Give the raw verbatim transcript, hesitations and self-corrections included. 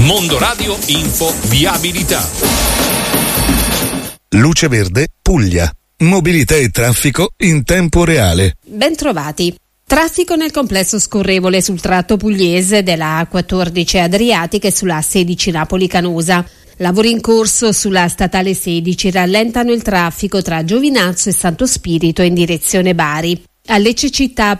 Mondo Radio Info Viabilità. Luce Verde Puglia. Mobilità e traffico in tempo reale. Bentrovati. Traffico nel complesso scorrevole sul tratto pugliese della A quattordici Adriatica e sulla sedici Napoli-Canosa. Lavori in corso sulla statale sedici rallentano il traffico tra Giovinazzo e Santo Spirito in direzione Bari. A Lecce Città